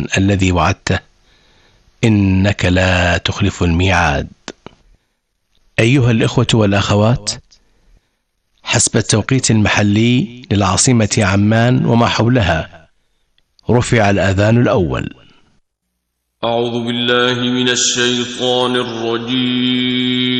الذي وعدته، إنك لا تخلف الميعاد. أيها الإخوة والأخوات، حسب التوقيت المحلي للعاصمة عمان وما حولها رفع الأذان الأول. أعوذ بالله من الشيطان الرجيم.